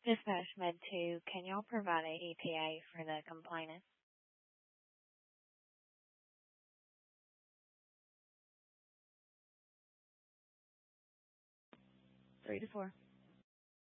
Dispatch Med 2, can y'all provide a ETA for the complainant? 3 to 4.